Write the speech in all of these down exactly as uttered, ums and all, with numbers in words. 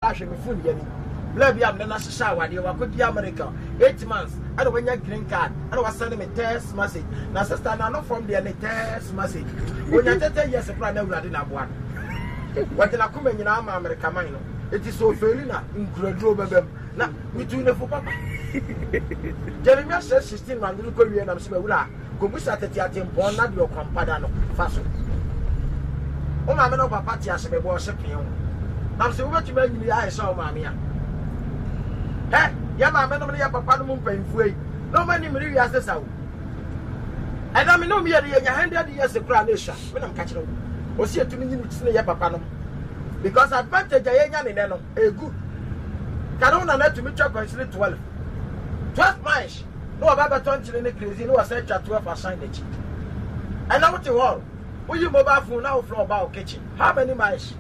ahwe me phone ye ni bla bia me na hyehyɛ awade wa kodi America eight months and when you green card and was sending me text message na sister na no from there text message when you ten years plan na urade na boa what na kuma nyina ma America man no it is so failing na incredible bebem na we do ne fo papa Jeremiah says sixteen man do ko wie na so wura ko busa tete atempo na de okwampada no fa so o ma me no papa ti ase me bo se pin na so wo betuma nyini ya so ma me ya eh ya ma me no me ya papa no mpanfu yi no mani me ri ase sawo ada me no me ya nya one hundred years kura na sha me na mka kire o si etumi nyini tsine ya papa no because advantage ya nya ne no egu kana una na tumi twa consider twelve twelve miles no baba ton chire ne crazy no was twa twelve assign echi and now what you want we you mobile phone now floor about kitchen how many miles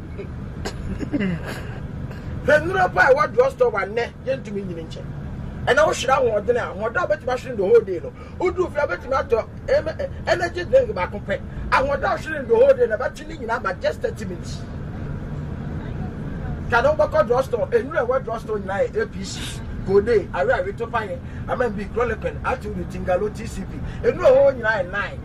then no buy what drugstore one ne yentumi nyini nche and now should I want na ho da betima shiri the whole day no udu fi betima to energy drink ba kompe ahon da shiri the whole day na batini nyina ba just thirty minutes can no go drugstore enu e what drugstore nyina A P C go dey are are to pan I mean be Chronicle atu the Tingalo T C P enu e ho nyina nine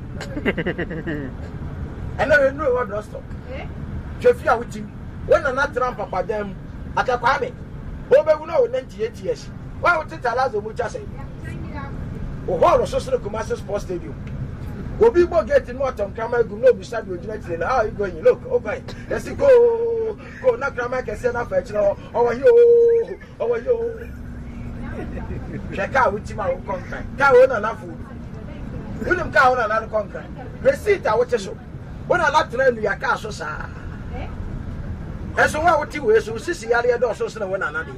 and now enu e what drugstore eh chefi a wuti when na Trump papa dem akakwa me obewu na o ninety-eight years why would tell us much say o horo so so Kumasi Sports Stadium obi bo get in what on camera go no be start go jina tire how you going look okay let's go go na camera can say na fa chiro owo yo owo yo check out with ma o contract ka o na na fu unim ka o na na contract receipt a wo che so wo na la tire nu ya ka so sa eso wa wo ti we so sisi yare do so so na wo na na de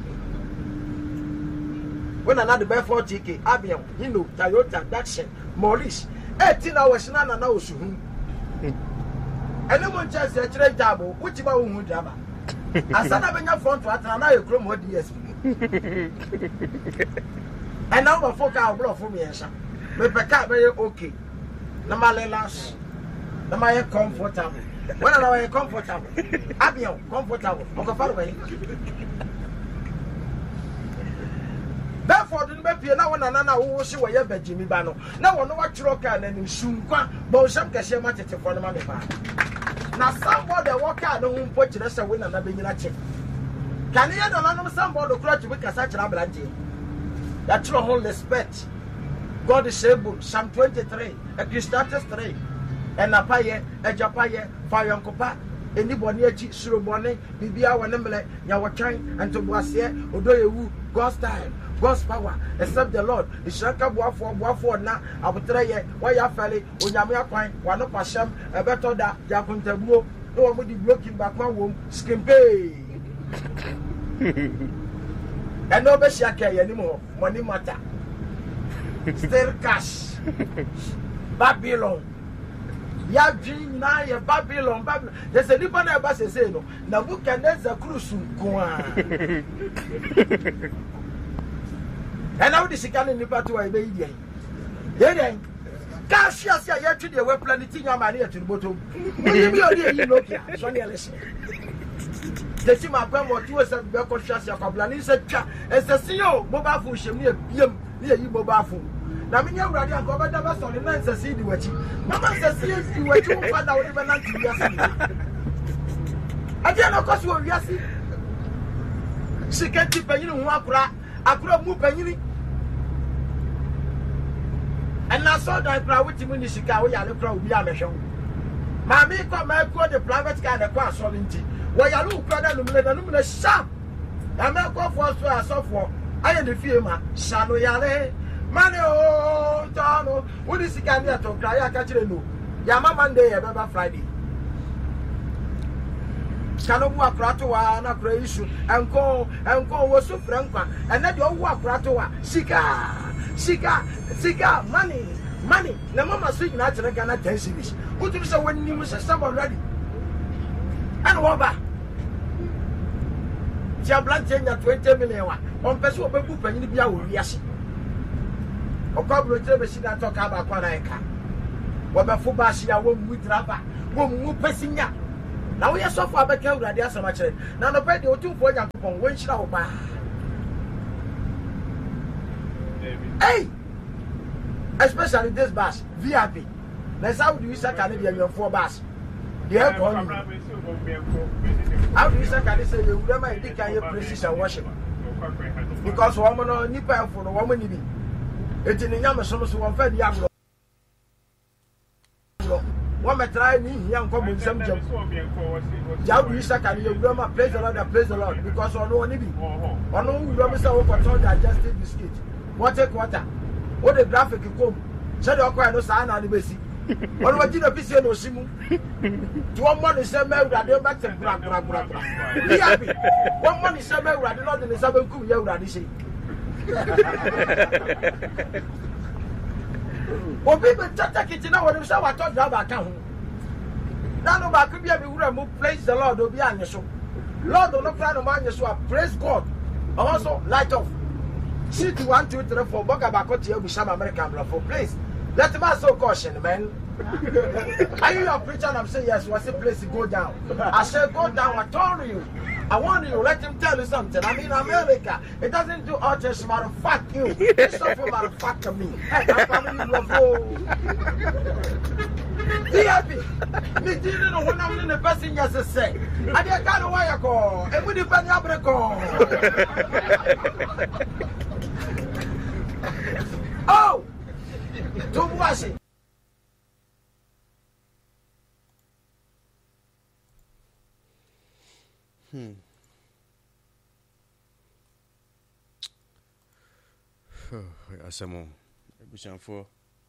when another buy forty K Abian you know Toyota Datsun Morris eighteen hours na na na osuhu ene mo chance e kire jabo kuchi ba wo hu drama asana benya front to atana na ekrom ho D S P and now my foka blow for me ensa me peka be okay na ma lelas na ma comfortable when na comfortable Abian comfortable o fa ro therefore the be na wona na na wo hye wo ye bajimi ba no na wono wa twiro ka na ni sunkwa ba o sham kase ma tete fo no ma me ba na somebody walk out no hu po kire se we na na benyina che kan ye no na no somebody kura ti be kasa kira blanje that twiro whole respect God is able Psalm twenty-three Ecclesiastes three and apaye ejapaye fa yonkopa anybody achi surobone bibia wona mele nya wo twan antoboase odoyewu God's time God's power except the Lord ishaka boafo boafo na abotre ye waya fele onyame akwan wano pasam ebeto da jakuntabuo no wo di blocking back one wom skimpe and no be shaka ye ni mo money matter still cash Babylon ya dream na ye Babylon Babylon there's a different about say no na Nebuchadnezzar cruise nko and now this can in the part where be here then cash yes ya to the we planet nya ma na to the bottom we be odi yi no kia so ne listen the team agba mo ti we say be conscious ya kwabla ni say twa esese yo mobile phone shem ne biem ne yi mobile phone na me nya urade anko be da ba so ne na esese di wachi mama esese di wachi wo fa da wo be na ti wiase adia no koso wo wiase sikati panyin hu akura akura mu panyini and na so that pra with mu ni sika wo ya le kra obi amehwe ma mi ko ma ko the private car the kwa so nti wo ya lu kra da numle da numle sharp ya me ko for so asofo aye ne fie ma shano yare mane o tano wo ni sika ni ato kra ya ka kire no ya ma Monday ya baba Friday kanu bu akrato wa na kra isu enko enko wo su frankwa ena de wo akrato wa sika sika sika money money na mama so nyina tere Ghana ten cedis kutu se wani mu se some already and wo ba tia blante nya twenty million wa on pese wo bebu panyin bia wo wiase okabro tere be sida to ka ba kwa na eka wo be fu ba sia wo mu draba wo mu pesinya Now we are so far back here with the answer much. Now the bed you two for young people when she out. Hey, especially this bus V I P. That's how do you say Canadian your four bus? The air con. How do you say can say you never indicate your precision worship? Because woman or nipper for the woman you be. It's in the Yamason, so one fed young. One may try me, young common some job. How do you say can you grandma praise the Lord, praise the Lord? Because on no need. On no rubbish over to digestive biscuit. What take water? What the graphic you come? Said your cry no sign on the basic. What was you a piece of Simu? To one money, some men that they back to Brag Brag Brag. Be happy. One money, some men that not in the seven cool year radishi. Well, people take it now when you say what I thought about town. Now, no, I could be able to move, praise the Lord, will be on your show. Lord, don't look down on your show, praise God. Also, light off. See to one, two, three, four, Boga Bakoti, we shall American blood for place. Let him ask so caution, man. Are you a preacher? I'm saying yes, what's the place to go down? I said, go down, I told you. I want you, let him tell you something. I mean, America, it doesn't do all just matter, fuck you. It's not for matter, fuck me. Hey, I'm coming to be happy. Me didn't know when I'm in the person, yes, I say. I didn't know why I call. And we depend on the call. Oh! To wash it. Hmm. Asamo. Ebushanfo.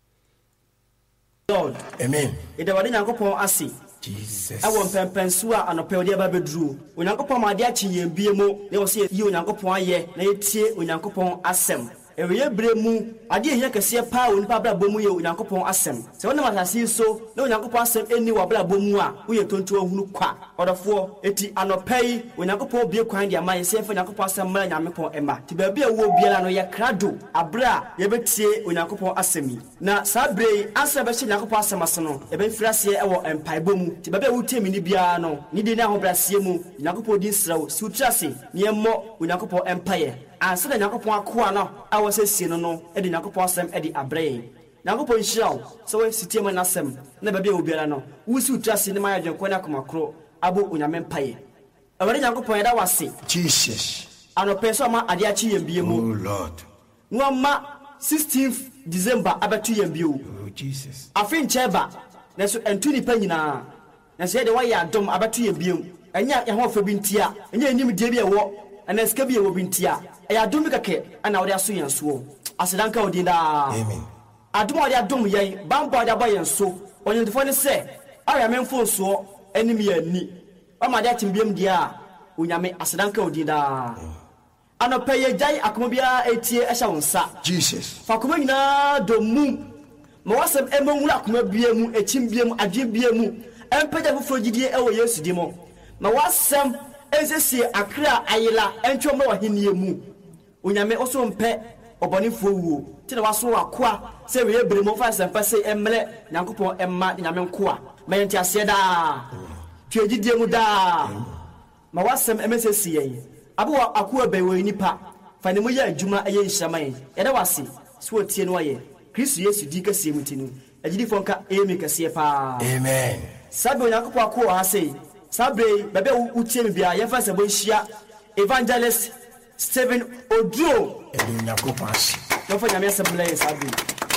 Lord. Amen. Ida wadi nyankopon ase. Jesus. Awo mpempenso a anope odi aba bedru. Onyankopon ma ade achi yembie mu. Ne wo se yi onyankopon aye na yetie onyankopon asem. Ewe bremu ade ehia kese pa woni pa bra bomu ye onyankopon asem. Se wona matase so na onyankopon asem eni wa bra bomu a wo ye tonto ahunu kwa. Odofo eti anopai onyankopon bie kwan dia ma ye se fa onyankopon asem mara nyamepon ema. Ti ba bia wo biara no ye krado abra ye betie onyankopon asemi. Na sabre ansa be hye onyankopon asem asono e be mfirase e wo empai bomu. Ti ba bia wo tie mini bia no ni de na hobrasie mu onyankopon din srawo si utrase ne emmo onyankopon empaye. Ansa da nyakopon akoa no a wo sesie no no e de nyakopon asem e de abre nyakopon hiraw so we sitie mo nasem na ba bia obiara no wo si utrase ne ma yadwen ko na komakro abo onyame mpaye awari nyakopon da wase Jesus ano peso ma ade achi yembie mu oh Lord no ma sixteenth December abatu yembie oh Jesus afin cheba na so entu ni pa nyina na se de wa ya dom abatu yembie mu enya ye ho fa bi ntia enya enim die bi e wo ana ska bi e wo bi ntia e adom kake ana wo de aso yenso asedanka wo din da amen adom wo de adom yen bambo de aba yenso onyentefo ne se aya menfo so anim ya ni o ma de atimbiem dia onyame asedanka wo din da ano peye jai akoma bia etie ehya wonsa Jesus fa koma nyina do mu ma wasem emanwura akoma bia mu echimbiem adwe bia mu empeja foforo gidie ewo Yesu di mo ma wasem ezesi akra ayila entwo ma wahenie mu onyame oso mpe obonifo wuo ti na waso akoa se we ebremo fa sempa se emle nyankopon emma nyame nkoa ma yenti ase da twegidie mu da ma wasem emesesi yen abo akoa bewe nipa fa ne mo ya adwuma eye nhiraman yeda wase so tie no ye Kristo Yesu di kase mutinu agidi fonka emi kase pa amen sabe nyankopon akoa ha sei sabre bebe utie me bia ye fa se bo hia evangelist Stephen Odro edu nyankopon ase no fa nyame assemble sabre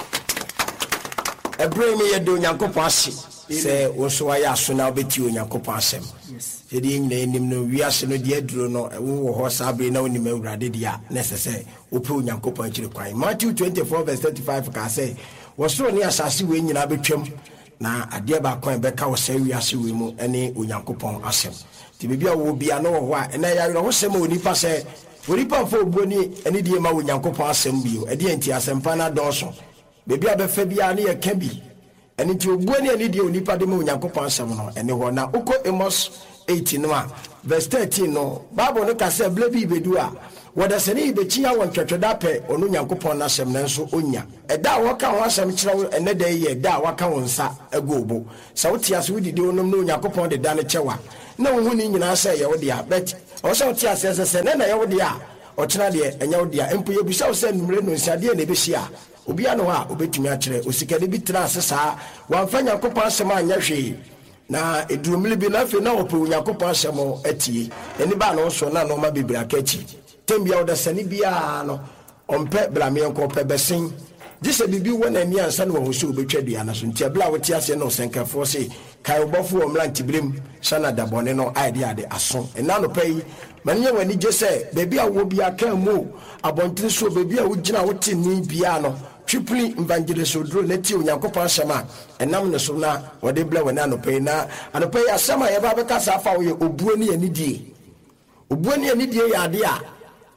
ebre me ye do nyankopon ase se wo so ya so na obeti onyankopon asem yes se de nyina enim no wiase no de aduro no wo ho sabre na onim awurade dia necessary ope onyankopon akire kwan Matthew twenty-four verse thirty-five ka say wo so ne asase we nyina betwam na ade ba kwan be ka wo se wiase we mu ene onyankopon asem ti bibia wo bia no ho a ena ya wo sem onipa se onipa fo obuoni ene die ma onyankopon asem bio ede enti asempa na donso bibia be fa bia ne ye ka bi ene ti obuoni ene die onipa de ma onyankopon asem no ene ho na uko Amos eighteen no a verse thirteen no Bible no ka se ble bi bedu a wada se ne be chia won twetweda pe onu nyankopon na asem na nso onya eda waka won asem kire ene da ye da waka won sa agobo sa wotia so wudidi onum no nyankopon de da ne chewa na wo hu ni nyina sɛ yɛ wo dia bet ɔsɛ wo tia sɛ sɛ na na yɛ wo dia ɔkyena deɛ ɛnyɛ wo dia empo yɛ bisa wo sɛ numere no nsiadeɛ na ebehia obia no ha obetumi akyerɛ osikade bi tra ase saa wamfa Nyankopɔn asɛm anyɛ hwee na edurumile bi na fe na ɔpɛ Nyankopɔn asɛm atie eni ba no so na no ma bibira kachi tembia wo da sani bia no ɔmpɛ blame nkɔpɛ bɛsen gise bibi wɔ na ni ansa no wo so obetwa dua na so ntia bla wo tia se no senkafo se kai obɔfo wɔ mla ntibrem sana dabɔne no aide ade aso ɛna no pɛyi manye wani je sɛ bebi a wo bia kan mu abɔnten so bebi a wo gyina wo ti ni bia no triply evangelist odro na ti Onyankopɔn asɛm a ɛnam ne so na wɔde bla wani anopɛyi na anopɛyi asɛm a yɛba bɛka sa afa wo yɛ obuo ne anidie obuo ne anidie yɛ ade a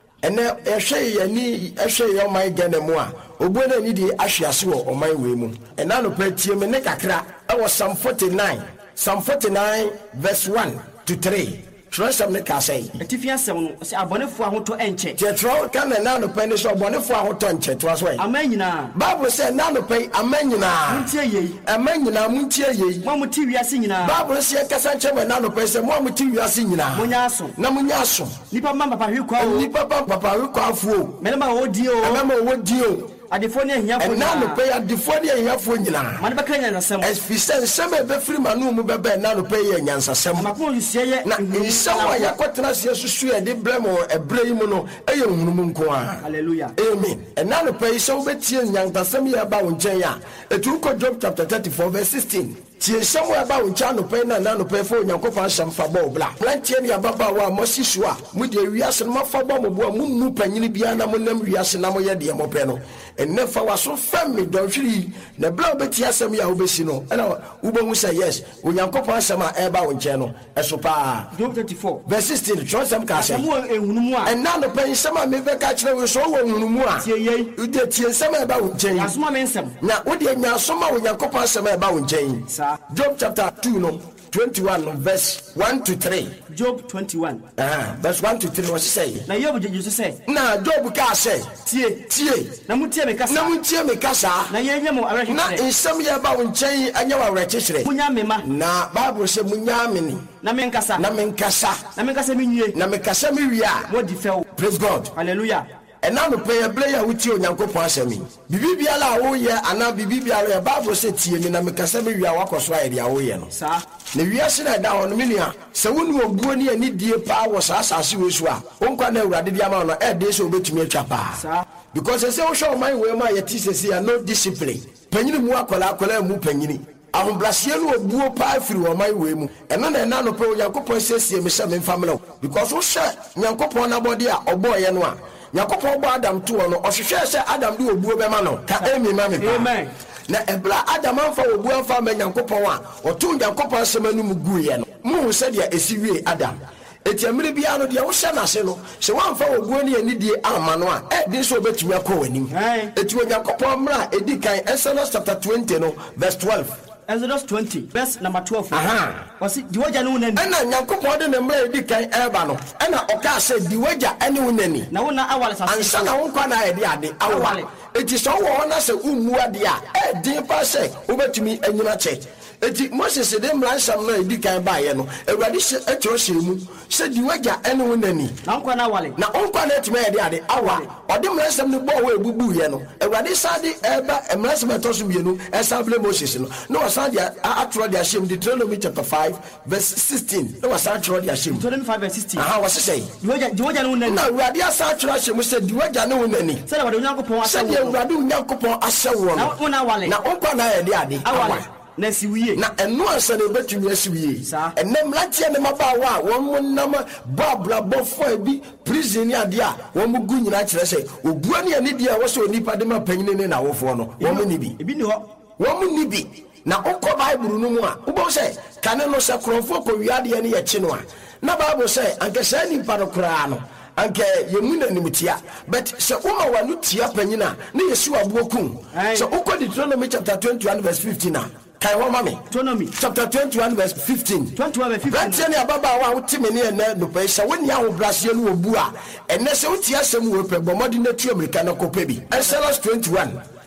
ɛnɛ ɛhwɛ yɛ ni ɛhwɛ yɛ ɔman gane mu a obuo ne anidie ahwe ase wɔ ɔman wei mu ɛna anopɛyi tie me ne kakra ɛwɔ Psalm forty-nine Psalm forty-nine verse one to three Trust me ka say etifi asɛm no sɛ abɔnefo ahotɔ ɛnkyɛ tetro ka na na no pɛ ne so abɔnefo ahotɔ nkyɛ to aso amanyina Bible sɛ na no pɛ amanyina muntie yei amanyina muntie yei mo muti wiase nyina Bible sɛ kasa nkyɛ na no pɛ sɛ mo muti wiase nyina monya aso na monya aso nipa ma papa hwe kwa o nipa pa papa hwe kwa afuo menema wo di o menema wo di o adefo ne ahiafo na no pɛ adefo ne ahiafo nyina man bɛka nyansasɛm efisɛ nsɛm e bɛfiri manu mu bɛbɛ na no pɛ yɛ nyansasɛm mako yusie yɛ na nsɛm a yakɔtena se susu e de blem ebre yi mu no ɛyɛ hunum nko a hallelujah amen ɛna no pɛ sɛ wobɛtie nyansasɛm yɛ ba wo nkyɛn a etu kɔ Job chapter thirty-four verse sixteen tie nsɛm yɛ ba wo nkyɛn no pɛ na na no pɛ fo Onyankopɔn asɛm fa bɔ bla plantie ne ababa wa mo sisu a mo de wiase no mafa bɔ mo bo a mo nu panyini bia na mo nam wiase na mo yɛ de mo pɛ no enne fa waso fam me donhwiri na bla obeti asɛm ya obesi no ɛna ubohu sɛ yes Onyankopɔn asɛm a ɛba wo nkyɛn no ɛso pa Job thirty-four verse sixteen twasɛm ka sɛ mo ehunum a ɛna no pɛ nsɛm a me bɛka kyerɛ wo so wo hunumu a tie yei ude tie nsɛm a ɛba wo nkyɛn asoma me nsɛm na wode nya asoma Onyankopɔn asɛm a ɛba wo nkyɛn sa Job chapter two no twenty-one no verse one to three Job twenty-one ah verse one to three was say na Job jeju say na Job ka say tie tie na mutie me kasa na mutie me kasa na yenye mo awreche na nsɛm yɛ ba wo nkyɛn anya wa awreche kyerɛ munya me ma na Bible sɛ munya me ni na me nkasa na me nkasa na me nkasa me nwie na me kasa me wi a mo di fɛw praise God hallelujah ɛna no pɛ yɛ ble ya wutie Onyankopɔn asɛm yi bibi biala a woyɛ ana bibi biala yɛ Bible sɛ tie me na me kasa me wi a wakɔso ayɛ dia woyɛ no sa na wiase na da hɔ no me nua sɛ wonu obuo ne ani die pa wɔ saa asase wɔ so a wonkwa na Awurade di ama no ɛde sɛ obetumi atwa pa sa because sɛ wo hwɛ ɔman wɔ mu a yɛti sɛsi a no discipline panyini mu akɔla akɔla mu panyini ahobraseɛ no obuo pa afiri ɔman wɔ mu ɛno na ɛna no pɛ Onyankopɔn sɛsie me sɛ memfa mlɛ because wo hwɛ Nyankopɔn nabɔde a ɔbɔɔyɛ no a Nyankopɔn bɔ Adam to no ɔhwehwɛ sɛ Adam de obuo bɛma no ka emi ma me pa amen na ebla Adam amfa obuo amfa ma Nyankopɔn a ɔto Nyankopɔn asɛm anu mu guiɛ no mu sɛ deɛ esi wie Adam eti amiri bia no deɛ wo hyɛ n'ase no sɛ wamfa obuo ne anidie ama no a ɛde nso obetumi akɔ w'anim eti Onyankopɔn mmra edi kan Exodus chapter twenty no verse twelve Exodus twenty verse number twelve aha wasi diwoja no nani ɛna Nyankopɔn de ne mmra edi kan ɛba no ɛna ɔka sɛ diwoja ɛne wo nani na wona awale sase ansa na wo nkwa na ayɛ de ade awale eti sɛ wo hɔ na sɛ ummu ade a ɛdin pa sɛ wobetumi anyina kyɛ eti Moses de mmra nsɛm no edi kan baayɛ no Awurade hyɛ atworo hyɛ mu sɛ diwoja ɛne wo nani na nkwa na awale na onkwa na etumi ayɛ de ade awale ɔde mmra nsɛm no bɔ wo ebubu yɛ no Awurade sa de ɛba mmra nsɛm ɛtɔ so mmienu ɛsa ble Moses no na wɔsa de atworo de ahyɛ mu Deuteronomy chapter five verse sixteen na wɔsa atworo de ahyɛ mu Deuteronomy five verse sixteen aha wɔse sɛ diwoja diwoja no nani na Awurade asa atworo ahyɛ mu sɛ diwoja ne wo nani sɛ na wade Onyankopɔn sɛ de Awurade Onyankopɔn ahyɛ wo na no wona awale na onkwa na ayɛ de ade awale na si wiye na ɛno ansa na ebetumi asi wie Saa. ɛnɛ mmeranteɛ ne mmabaawa a wɔn mo nam bɔ abrabɔfoɔ bi prison ne adeɛ a wɔn mo gu nyinaa kyerɛ sɛ obua ne ani deɛ a wɔsɛ onipa de ma panyin ne n'awofoɔ no wɔn mo ni bi ebi ni hɔ wɔn mo ni bi na wokɔ Bible no mu a wobɛwo sɛ kane no sɛ korɔmfoɔ kɔ wiadeɛ no yɛkye no a na Bible sɛ anka saa nipa no koraa no anka yɛmu na nimtia but sɛ woma wano tia panyin a ne yɛsi waboɔ kum sɛ wokɔ Deuteronomy chapter twenty-one verse fifteen a kai hɔ ma me Deuteronomy chapter twenty-one verse fifteen twenty-one verse fifteen rantie ne ababaawa a wote me ne ɛnɛ nopɛ sɛ wonni ahobraseɛ no wɔ bu a ɛnɛ sɛ wotie asɛm wɔ pɛ bɔ mmɔde no atu Amerika no kɔpɛ bi Exodus twenty-one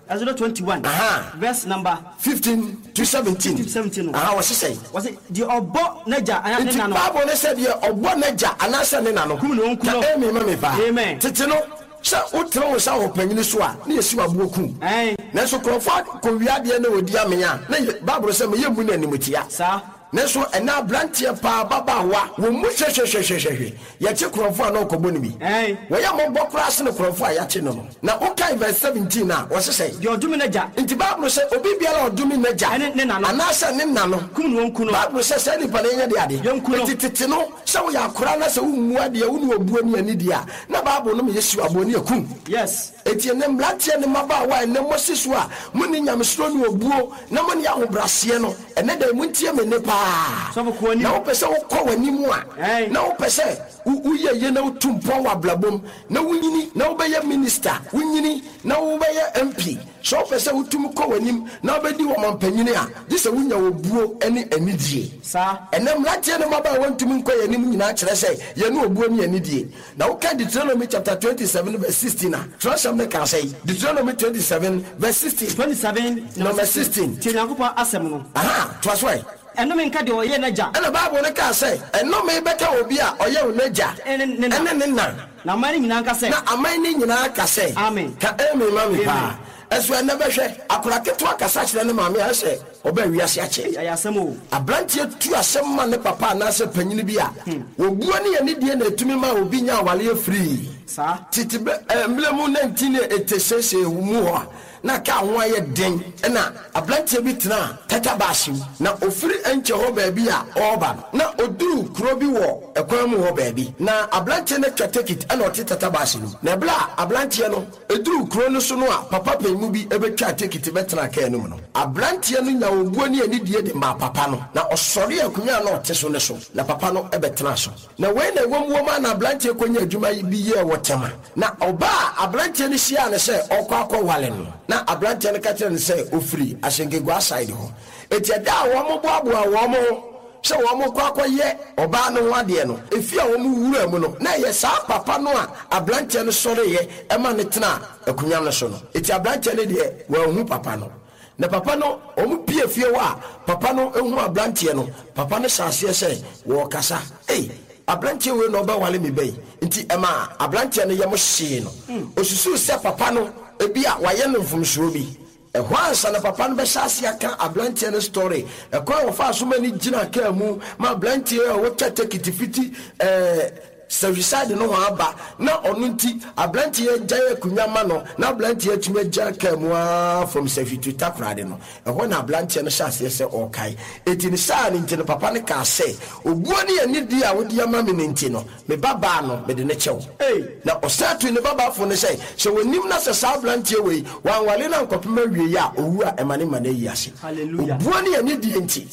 Exodus twenty-one. Aha. Verse number fifteen to seventeen. fifteen to seventeen. Aha, what's he say? Was it the obo neja and The Bible said the obo neja anasa ne nano. Kum no nkuno. Amen, mama pa. Amen. Tete no sɛ wotena wo sa wo panyini so a ne yɛsi waboɔku nanso kurɔfoɔ kɔwiadeɛ ne wɔdi amenya na Bible sɛ meyɛ mu no animtia saa nanso ɛna abranteɛ paa babaawa wɔ mu hwɛhwɛhwɛhwɛhwɛ yɛkye kurɔfoɔ a na ɔkɔbɔ no bi wɔyɛ mmɔbɔ koraa se ne kurɔfoɔ a yɛakye no no na wokae verse seventeen a wɔse sɛ deɛ ɔdome no gya nti Bible sɛ obi biara ɔdome no gya anaasɛ ne nna no kum no ɔnku no Bible sɛ sɛ nipa no ɛnyɛ de ade nti tete no sɛ woyɛ akora na sɛ wommua deɛ wo ne wɔbuo ne ani deɛ a na Bible no meyɛsi aboɔ ne akum yes eti ne mlatie ne mabaawa ne mosi so a mo ne nyamesoro ne obuo na mo ne ahobraseɛ no ɛne da mu ntie me ne paa na wo pese wo kɔ w'animu a na wo pese wo yɛ ye na wo tumpɔn wa blabom na wo nyini na wo bɛyɛ minister wo nyini na wo bɛyɛ M P so wo pese wo tum kɔ w'anim na wo bɛdi wo mampanyini a gye sɛ wo nya obuo ɛne anidie saa ɛne mlatie ne mabaawa ntum nkɔ yɛ anim nyina kyerɛ sɛ yɛ ne obuo ne anidie na wo ka Deuteronomy chapter twenty-seven verse sixteen a trust me can say Deuteronomy twenty-seven verse sixteen twenty-seven number sixteen tie Nyankopɔn asɛm no aha to aswai ɛnome nka deɛ ɔyɛ n'agya ɛna Bible ne ka sɛ ɛnome bɛka obi a ɔyɛ wo n'agya ɛne ne na na aman ne nyinaa nka sɛ na aman ne nyinaa ka sɛ amen ka amen mami paa ɛso ɛnɛ bɛhwɛ akora ketewa kasa kyerɛ ne maame a ɛsɛ ɔbɛ wiase akyɛ ɛyɛ asɛm o abranteɛ tu asɛm ma ne papa anaasɛ panyini bi a wɔbuo ne yɛ ne die na ɛtumi ma obi nya awaleɛ firi saa titi mmerɛ mu nineteen eighty-six mu hɔ a na ka ho ayɛ den ɛna abranteɛ bi tena tata baasi na ofiri ɛnkyɛ hɔ baabi a ɔreba na oduru kuro bi wɔ ɛkwan mu hɔ baabi na abranteɛ no twa ticket ɛna ɔte tata baasi no na ɛbla abranteɛ no eduru kuro no so no a papa panyimu bi ɛbɛtwa ticket bɛtena kaa no mu no abranteɛ no nya obuo ne ani die de ma papa no na ɔsɔre akonnwa na ɔte so ne so na papa no ɛbɛtena so na wei na ɛwɔ mu wɔ na abranteɛ kɔnya adwuma bi yɛ wɔ tɛma na ɔbaa abranteɛ no hyia ne sɛ ɔkɔ akɔ wale no na abranteɛ no ka kyerɛ ne sɛ ofiri ahyɛnkegua side hɔ eti ɛda a wɔn boaboa wɔn sɛ wɔn kɔ akɔyɛ ɔbaa no ho adeɛ no efi a wɔn wura mu no na ɛyɛ saa papa no a abranteɛ no sɔre yɛ ɛma ne tena akonnwa no so no eti abranteɛ no deɛ wɔn hu papa no na papa no wɔn pie fie hɔ a papa no ehu abranteɛ no papa no hyɛ aseɛ sɛ wɔkasa ei abranteɛ wei na ɔbɛwale me bɛyi nti ɛma abranteɛ no yɛ mo hyee no osusu sɛ papa no ebi a wayɛ no mfomsoɔ bi ɛhɔ ansa na papa no bɛhyɛ ase aka abranteɛ no story ɛkɔ wɔfa so ma ni gyina kaa mu ma abranteɛ a wɔtwa tikiti fiti ɛɛ sɛwisade no ho aba na ɔno nti abranteɛ gyae akonnwa ma no na abranteɛ atumi agya kaa mu a from sɛfitu takorade no ɛhɔ na abranteɛ no hyɛ aseɛ sɛ ɔkae ɛti ne saa ne nti no papa no kaa sɛ obuo ne yɛne di a wode ama me no nti no me babaa no mede ne kyɛw na ɔsa to ne babaafo no sɛ sɛ wɔnim na sɛ saa abranteɛ wei wanwale na nkɔpem awie a ɔwu a ɛma ne ma no ayi ase obuo ne yɛne die nti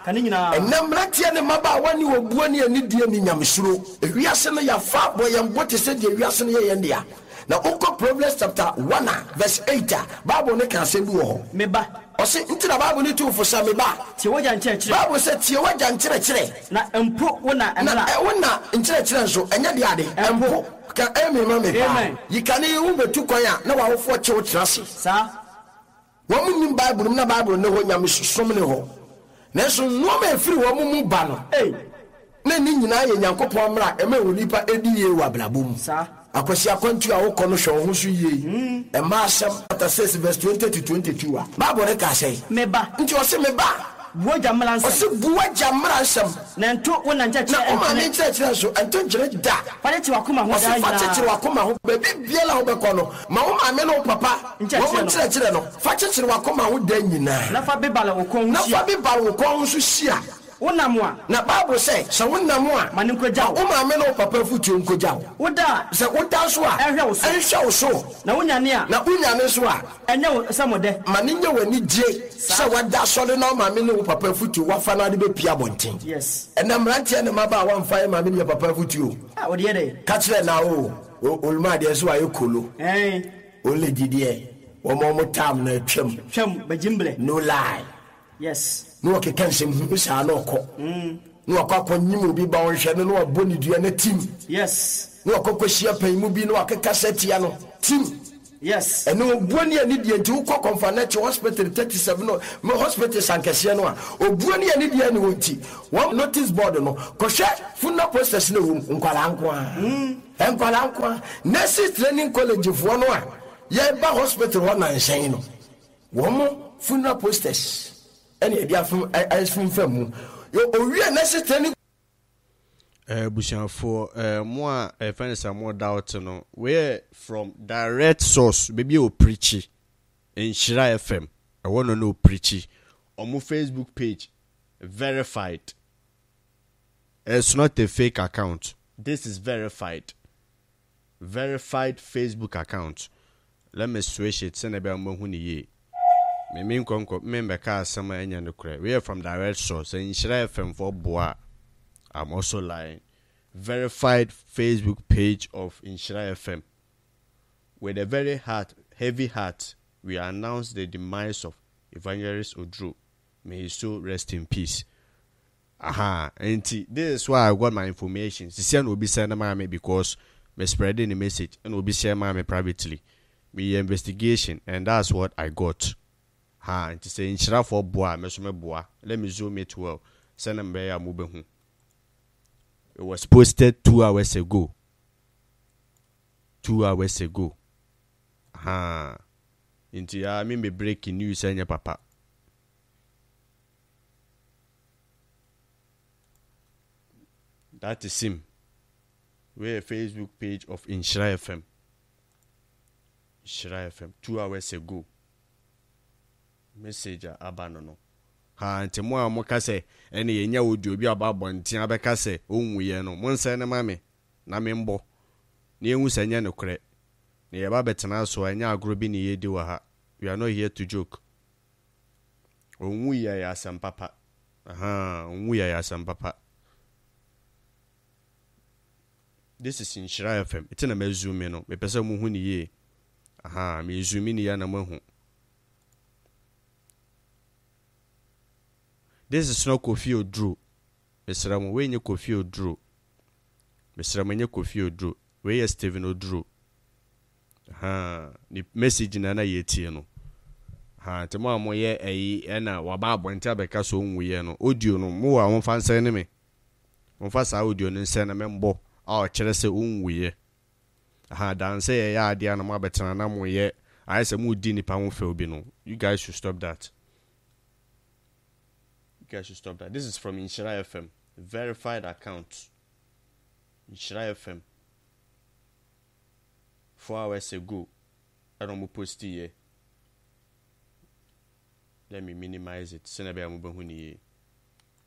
ɛnɛ mmeranteɛ ne mmabaawa ne wɔbuo ne yɛne die ne nyamesuro ewiase no yafa boy yam bote said the wiase no ye ndia na ukọ Proverbs chapter one verse eight Bible ne kan se bi wo me ba o se ntina Bible ne tu fo sa me ba tie waja nkyere kyere Bible se tie waja nkyere kyere na empo wona emla na wona nkyere kyere nso enya de ade empo ka emi ma me ba yikane wu betu kwan a na wa wofo kyew trase sa wo mu nim Bible na Bible ne ho nyame sosom ne ho na so no ma efiri wo mu mu ba no eh na ni nyina ye Nyankopɔn mra ema onipa edi ye wa blabom sa akwasi akwantu a wokɔ no hwɛ ho so yie ɛma asɛm chapter six verse twenty to twenty-two a Bible ne ka sɛ me ba nti ɔse me ba buoja mmara nsɛm ɔse buoja mmara nsɛm na nto wona nkyɛkyerɛ na ɔma ne nkyerɛkyerɛ so ɛnto nkyerɛ da fade te wakoma ho da ɔse fa kyekyere wakoma ho baabi biala wo bɛkɔ no ma wo maame ne wo papa wɔn nkyerɛkyerɛ no fa kyekyere wakoma ho da nyinaa na fa bibala wo kɔn na fa bibala wo kɔn so hyia wonamwa na Bible sɛ sɛ wonamwa ma ne nkogya wo maame ne wo papa futuo nkogya wo woda sɛ woda so a ɛhwɛ wo so ɛhwɛ wo so na wonyane a na wonyane so a ɛnyɛ wo sɛ modɛ ma ne nyɛ w'ani gye sɛ wada sɔre na wo maame ne wo papa futuo wafa no ade bɛpia abɔnten yes ɛnɛ mmeranteɛ ne maba a wamfa yɛ maame ne yɛ papa futuo a wode yɛ dɛ ka kyerɛ na o olumadeɛ so ayɛ kolo ɛn ole dideɛ wɔma ɔmo tam na atwam twam bagyimbrɛ no lie yes na wɔkeka nsɛm hu saa na ɔkɔ na wakɔ akɔnyim obi ba wɔnhwɛ no na wabɔ ne dua no tim yes na wakɔ kɔhyia panyimu bi na wakeka sɛ tia no tim yes and no buoni ani die nti wokɔ Confirmation Hospital thirty-seven no me hospital sankɛseɛ no a obuoni ani die ne wonti one notice board no kɔhwɛ funeral posters no wom nkwala nko a nkwala nko a nurses training college foɔ no a yɛba hospital hɔ na nhyɛn no wɔn funeral posters ɛne ebi afum afum fam mu yo owie nurses training Uh, Bushanfo, uh, more uh, friends are more doubt no. We're from direct source. Maybe you preachy in Shira F M. I want to know preachy on my Facebook page, verified. It's not a fake account. This is verified. Verified Facebook account. Let me switch it. Send about mohuni ye. Me mean conco member car summer and the cray. We are from direct source in Shira F M for Bois. I'm also lying. Verified Facebook page of Inshira F M. With a very hard, heavy heart, we announce the demise of Evangelist Odru. May his soul rest in peace. Aha, and this is why I got my information. Sisian will be sending my because me spreading the message and will be sharing my privately. Me investigation, and that's what I got. Ha, and to say Inshira for boa, me some boa. Let me zoom it well. Send them by a mobile. It was posted two hours ago. Two hours ago. Ha. Into ya me me breaking news anya papa. That is him. We're a Facebook page of Inshira F M. Inshira F M. Two hours ago. Messenger abanono. Ha nti mo a mo ka se ene ye nya audio bi aba bonten abeka se onwuye no mo nsa ne mame na me mbo na enwu sanya ne kure na ye ba betena so anya agro bi ne ye di wa ha. We are not here to joke. Onwuye ya asam papa. Aha, onwuye ya asam papa. This is Inshira F M. It's na me zoom in no. Me pese mo hu ni ye. Aha, me zoom in ya na mo hu. This is not Kofi Odru. Mister Mo, we nye Kofi Odru. Mister Mo nye Kofi Odru. We ye Stephen Odru. Ha, ni message na na yeti no. Ha, te mo mo ye eyi e na waba abonta beka so nwuye no. Audio no mo wa won fa nsan ne me. Won fa sa audio no nsan na me mbo. A o kire se nwuye. Ha, dan se ye ya ade na mo abetena na mo ye. I say mo di nipa won fe obi no. You guys should stop that. You guys should stop that. This is from Inshira F M. Verified account. Inshira F M. Four hours ago. I don't post it here. Let me minimize it. Send a bit of